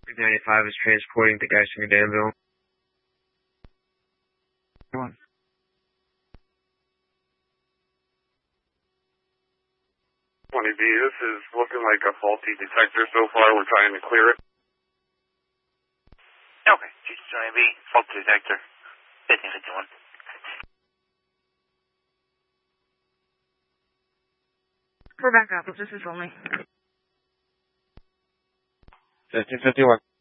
395 is transporting the Geisinger Danville. 1. 20B, this is looking like a faulty detector so far. We're trying to clear it. Okay, 20B, faulty detector, 1551. We're back up. This is only. 1551.